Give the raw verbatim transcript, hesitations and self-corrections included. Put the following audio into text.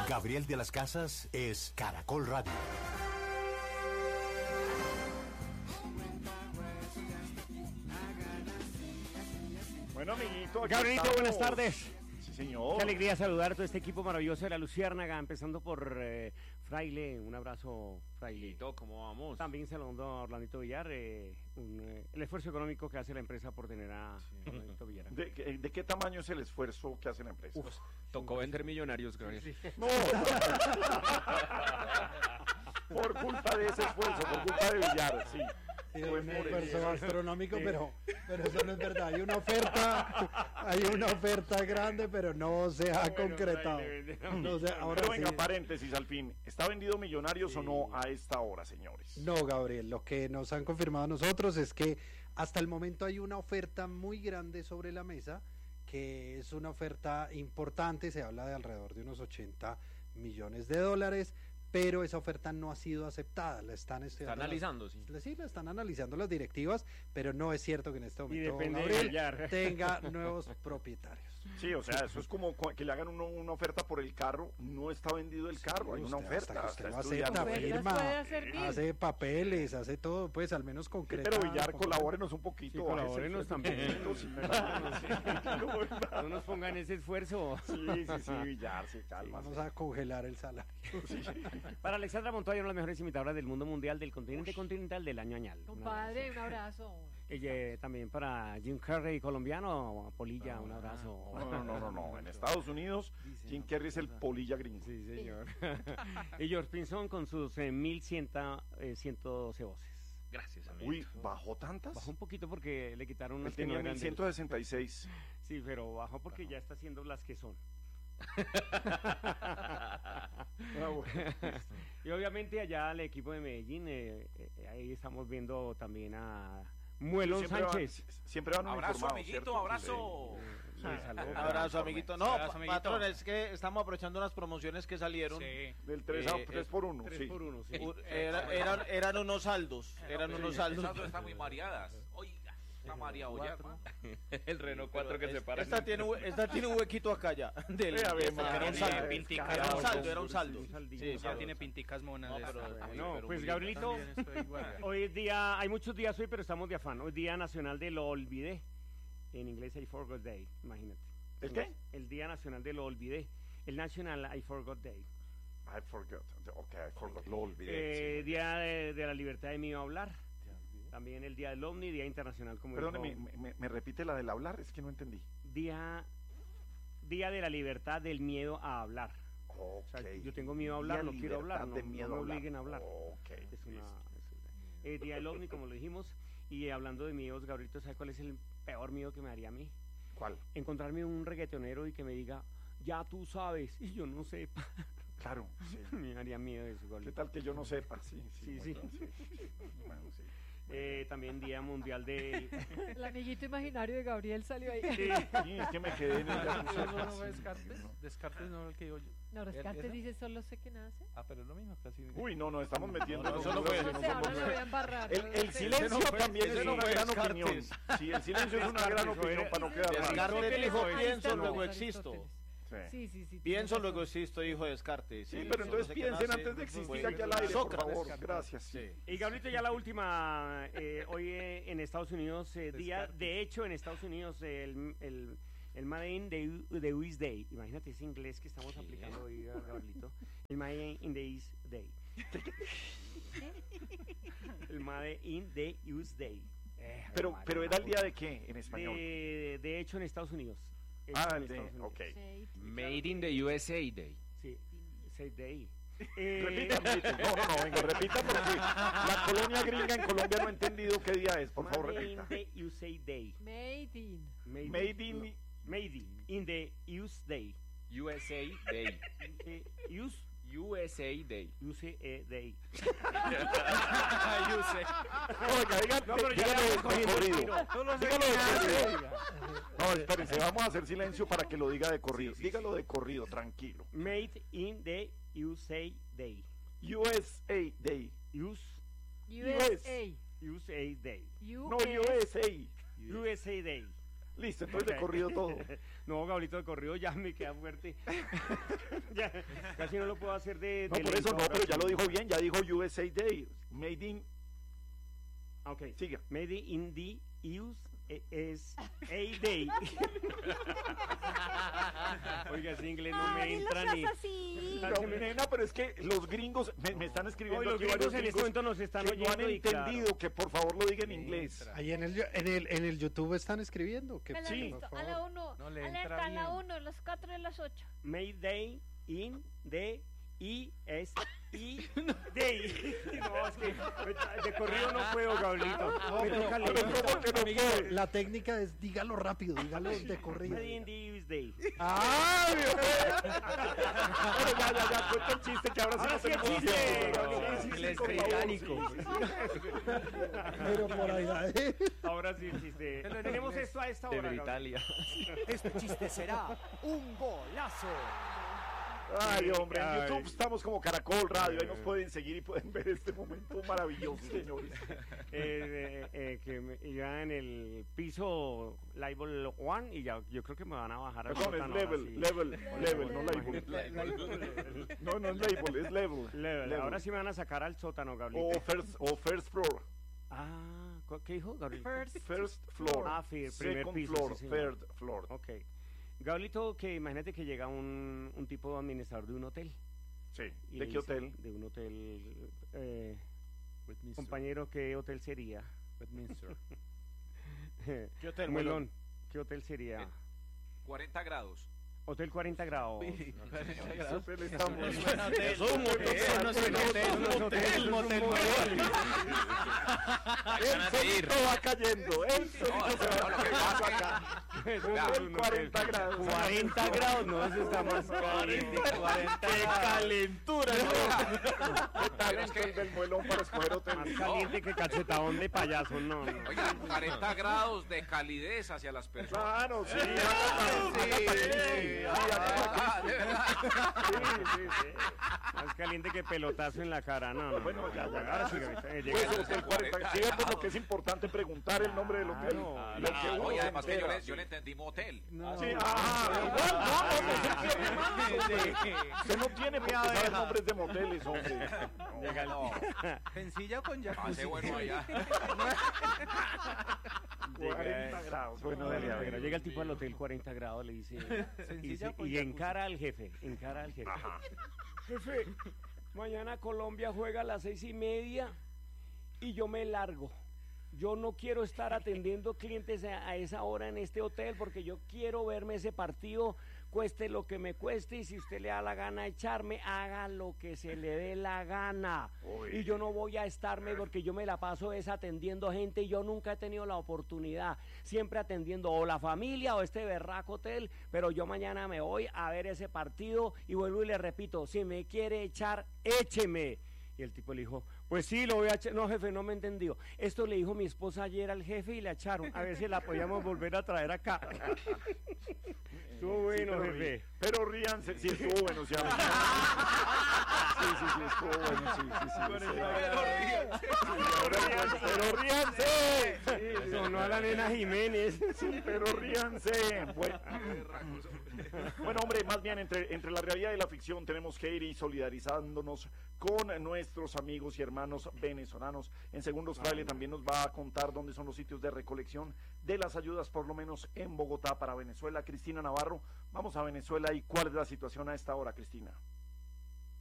Gabriel de las Casas es Caracol Radio. Bueno, amiguito. Gabrielito, buenas tardes. Sí, señor. Qué alegría saludar a todo este equipo maravilloso de la Luciérnaga, empezando por eh, Fraile. Un abrazo, Fraile. ¿Cómo vamos? También saludando a Orlandito Villar, eh, un, eh, el esfuerzo económico que hace la empresa por tener a sí. Orlandito Villar. ¿De, de, ¿De qué tamaño es el esfuerzo que hace la empresa? Uf, tocó vender Millonarios, Gabriel. Sí. No. Por culpa de ese esfuerzo, por culpa de Villar, sí. Sí, un esfuerzo astronómico, sí. pero, pero eso no es verdad. Hay una oferta, hay una oferta grande, pero no se ha bueno, concretado. No se, ahora pero venga, sí. paréntesis al fin. ¿Está vendido Millonarios sí. o no a esta hora, señores? No, Gabriel. Lo que nos han confirmado a nosotros es que hasta el momento hay una oferta muy grande sobre la mesa, que es una oferta importante. Se habla de alrededor de unos ochenta millones de dólares. Pero esa oferta no ha sido aceptada, la están estudiando. Está analizando, las, sí. Sí, la están analizando las directivas, pero no es cierto que en este momento Gabriel de tenga nuevos propietarios. Sí, o sea, eso es como que le hagan uno, una oferta por el carro, no está vendido el carro, sí, hay una oferta. Usted lo acepta, firma, hace papeles, hace todo, pues al menos concreto. Sí, pero Villar, colabórenos un poquito. Sí, colabórenos también. No nos pongan ese esfuerzo. Sí, sí, sí, Villar, se calma. Sí, vamos a congelar el salario. Sí. Para Alexandra Montoya, una de las mejores imitadoras del mundo mundial, del continente Uy. continental del año añal. Compadre, un abrazo. Ella, también para Jim Carrey, colombiano, Polilla, no, un abrazo. No, no, no, no, no. En Estados Unidos, sí, Jim Carrey es el Polilla gringo. Sí, señor. Y George Pinson con sus eh, mil ciento doce voces. Gracias, amigo. Uy, ¿bajó tantas? Bajó un poquito porque le quitaron unas Él tenía mil ciento sesenta y seis. Sí, pero bajó porque bajó. Ya está haciendo las que son. Ah, bueno. Y obviamente allá el equipo de Medellín, eh, eh, ahí estamos viendo también a Muelón siempre Sánchez. Van, siempre van abrazo, amiguito, ¿cierto? abrazo. Sí, sí, salud, abrazo, amiguito. No, abrazo, amiguito. Patrón, es que estamos aprovechando unas promociones que salieron. Sí. Del tres eh, por uno. tres sí. por uno, sí. Era, eran, eran unos saldos. Eran unos saldos. Esas dos están muy mareadas. Oiga, está mareado ya. El Renault cuatro que es, se para. Esta tiene, esta tiene un huequito acá ya. Del, Vea, de, vea, era un saldo. Pinticas, era un saldo, era un saldo. Sí, ya tiene pinticas monas. No, pero, no pero pues Gabrielito, hoy es día, hay muchos días hoy, pero estamos de afán. Hoy es Día Nacional de lo Olvidé. En inglés, I Forgot Day, imagínate. ¿El qué? El Día Nacional de lo Olvidé. El National I Forgot Day. I forgot. Ok, I forgot. Lo olvidé. Eh, sí. Día de, de la Libertad de miedo a hablar. También el Día del OVNI, Día Internacional como Perdón, me, me, me repite la del hablar, es que no entendí. Día, Día de la Libertad del miedo a hablar. Okay. O sea, yo tengo miedo a hablar, no quiero hablar, no, de miedo no me obliguen a hablar. Okay. Es una, es una, eh, Día del OVNI, como lo dijimos. Y hablando de miedos, Gabrielito, ¿sabes cuál es el peor miedo que me daría a mí? ¿Cuál? Encontrarme un reggaetonero y que me diga, ya tú sabes, y yo no sepa. Claro, sí. Me daría miedo eso, Gabrielito. ¿Qué tal que yo no sepa? Sí, sí, sí. sí. sí. Bueno, sí. Eh, también Día Mundial del... El amiguito imaginario de Gabriel salió ahí. Sí, sí, es que me quedé en el... No, no, no, Descartes, Descartes no es el que digo yo. No, Descartes ¿Esa? dice solo sé que nace. Ah, pero es lo mismo, casi. Uy, no, no, estamos metiendo... No, no, solo fue, no sé, ahora lo voy a embarrar. El, el silencio no fue, también es no una gran Descartes. opinión. Sí, el silencio es una gran opinión para no quedar mal. Descartes dijo, pienso, luego existo. Sí, sí, sí. Pienso, luego existo, dijo Descartes. Sí, sí, pero entonces piensen antes de existir aquí al aire, por favor. Gracias. Sí. Y Gabrielito, ya la última, eh, hoy eh, en Estados Unidos, eh, día, de hecho en Estados Unidos, eh, el, el, el Made in the, the U S Day, imagínate ese inglés que estamos ¿Qué? aplicando hoy, Gabrielito, el Made in the U S Day. El Made in the U S Day. Eh, pero, madre, pero era el día de qué en español? De, de hecho en Estados Unidos. Ah, el de, ok. Made in the U S A Day. Sí, Say Day. Eh... Repita, repita. No, no, no, venga, repita porque la colonia gringa en Colombia no ha entendido qué día es. Por Made favor, repita. Made in the U S A Day. Made in. Made, Made in. No. Made in, in the U S Day. U S A Day. U S U S A Day. U S A Day. U S A. Oiga, digan, no, pero dígalo de corrido. Dígalo de corrido. No, espérense, vamos a hacer silencio para que lo diga de corrido. Sí, sí, dígalo de corrido, tranquilo. Made in the U S A Day. U S A Day. US. U S A. U S A Day. No, U S A. U S A Day. Listo, entonces de corrido todo. No, Gablito, de corrido ya me queda fuerte. Ya, casi no lo puedo hacer de... No, de por eso lento no, ahora pero ya sí. lo dijo bien, ya dijo U S A Day, Made in... Ah, ok. Siga. Made in the U S A Day. Oiga, ese inglés no me entra ni... así. No, nena, pero es que los gringos me, me están escribiendo Hoy los aquí gringos varios en este gringos momento nos están que no han oyendo y claro. entendido que por favor lo diga en inglés. Ahí en el, en el, en el YouTube están escribiendo. Que, Me lo Sí. he visto. por A la favor. uno. No le Alerta entra a la bien. uno, las cuatro y las ocho. Made Day in the E S I Day. No, es que de corrido no puedo, Gablito. Me toca pero leer. ¿cómo que no puede? La técnica es dígalo rápido, dígalo de corrido. Made in the U S Day. ¡Ah, Dios! Bueno, ya, ya, ya, cuenta el chiste que ahora sí Ahora no sí el tenemos chiste, tiempo. Gablito. Sí, sí, El por favor, británico. Pero por allá. ¿eh? Ahora sí el chiste. Pero en Tenemos inglés. esto a esta De hora. Gablito. Britalia. Este chiste será un golazo. Ay, hombre, en Ay. YouTube estamos como Caracol Radio, ahí nos pueden seguir y pueden ver este momento maravilloso, señores. Eh, eh, eh, que me, ya en el piso level one y ya yo creo que me van a bajar al Perdón, es sótano ahora level, sí. level, level, no label. Level. No, no es label, es level. Level. Level. Ahora sí me van a sacar al sótano, Gablito. O first, o first floor. Ah, ¿cu- ¿qué dijo, Gablito? First floor. Ah, fi- primer Second piso, floor, sí, señor. third floor. Ok. Gablito, que imagínate que llega un, un tipo administrador de un hotel. Sí. y ¿De le qué dice- hotel? De un hotel. Eh, Westminster. compañero, ¿qué hotel sería? Westminster. ¿Qué hotel, Melón, ¿qué hotel sería? Eh. cuarenta grados. Hotel cuarenta grados. Hotel estamos. Eso es un motel, eso no es un hotel, Eso no es hotel, un motel. El solito va cayendo, el solito se va no, lo que pasa es que- acá. Eso no es Hotel un cuarenta hotel. grados. cuarenta grados, no, eso está más caliente. ¡Qué calentura! ¿Qué tal Pero es que- el del muelón para escoger Más hotel? caliente que cachetadón de payaso, no, no. Oiga, cuarenta grados de calidez hacia las personas. Claro, sí. Sí, Ah, de verdad. Sí, sí, sí. Más caliente que pelotazo en la cara, no, no. Bueno, no, ya, ya, ahora ya. sí, Gabriel, eh, Pues llega- hotel cuarenta. Sí, pues lo que es importante preguntar el nombre del hotel. Claro. Lo que Ah, uno oye, se además que yo entera. le, yo le entendí motel. No. Sí, ajá, igual, no, no, no, se pierde más, hombre. Usted no tiene por qué saber nombres de moteles, hombre. llega el- No, Sencilla con pase jacuzzi. bueno allá. cuarenta grados. Bueno, dale, a Pero ver. llega el tipo al hotel cuarenta grados, le dice, y, Sencilla dice- con y jacuzzi. encara al jefe, encara al jefe. Jefe, mañana Colombia juega a las seis y media y yo me largo. Yo no quiero estar atendiendo clientes a, a esa hora en este hotel porque yo quiero verme ese partido, cueste lo que me cueste, y si usted le da la gana echarme, haga lo que se le dé la gana. Y yo no voy a estarme porque yo me la paso es atendiendo gente y yo nunca he tenido la oportunidad, siempre atendiendo o la familia o este berraco hotel, pero yo mañana me voy a ver ese partido y vuelvo y le repito, si me quiere echar, écheme. Y el tipo le dijo, pues sí, lo voy a echar. No, jefe, no me entendió. Esto le dijo mi esposa ayer al jefe y la echaron. A ver si la podíamos volver a traer acá. Estuvo bueno, pero, jefe. pero ríanse, sí, estuvo bueno, sí, a ver. Sí, sí, sí, estuvo bueno, sí, sí, sí. sí. Pero ríanse. Sí, Sonó a la nena Jiménez. sí, pero ríanse. Bueno, bueno, hombre, más bien entre, entre la realidad y la ficción tenemos que ir y solidarizándonos con nuestros amigos y hermanos venezolanos. En segundos, Fraile también nos va a contar dónde son los sitios de recolección de las ayudas, por lo menos en Bogotá para Venezuela. Cristina Navarro, vamos a Venezuela y cuál es la situación a esta hora, Cristina.